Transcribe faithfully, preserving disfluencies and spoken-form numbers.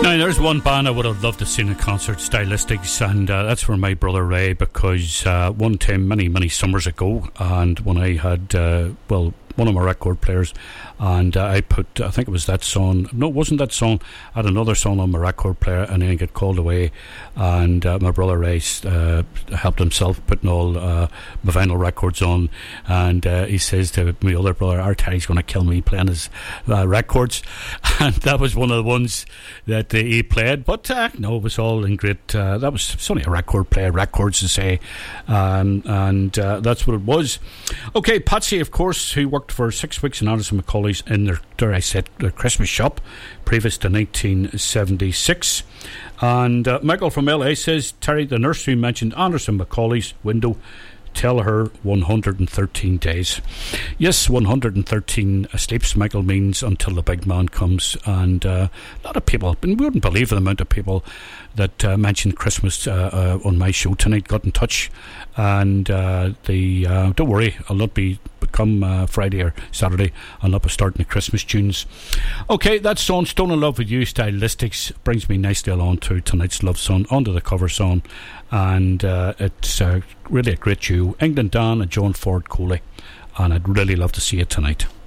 Now, there's one band I would have loved to see in concert, Stylistics, and uh, that's for my brother Ray, because uh, one time, many, many summers ago, and when I had, uh, well, one of my record players, and uh, I put, I think it was that song, no, it wasn't that song, I had another song on my record player, and then I got called away, and uh, my brother Ray uh, helped himself putting all uh, my vinyl records on, and uh, he says to my other brother, our Terry's going to kill me playing his uh, records, and that was one of the ones that uh, he played, but uh, no, it was all in great, uh, that was, it's only a record player, records to say, um, and uh, that's what it was. Okay, Patsy, of course, who worked for six weeks in Anderson Macaulay's in their, dare I say, their Christmas shop, previous to nineteen seventy-six. And uh, Michael from L A says, Terry, the nursery mentioned Anderson Macaulay's window. Tell her one hundred thirteen days. Yes, one hundred thirteen sleeps, Michael, means until the big man comes. And uh, a lot of people, and we wouldn't believe the amount of people that uh, mentioned Christmas uh, uh, on my show tonight, got in touch. And uh, the uh, don't worry, I'll not be come uh, Friday or Saturday, I'll not be starting the Christmas tunes. Okay, that song, Stone in Love with You, Stylistics, brings me nicely along to tonight's love song, onto the cover song, and uh, it's uh, really a great duo, England Dan and John Ford Coley, and I'd really love to see it tonight.